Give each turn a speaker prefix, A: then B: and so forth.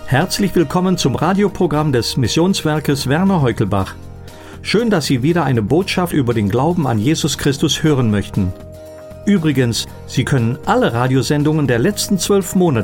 A: Herzlich willkommen zum Radioprogramm des Missionswerkes Werner Heukelbach. Schön, dass Sie wieder eine Botschaft über den Glauben an Jesus Christus hören möchten. Übrigens, Sie können alle Radiosendungen der letzten 12 Monate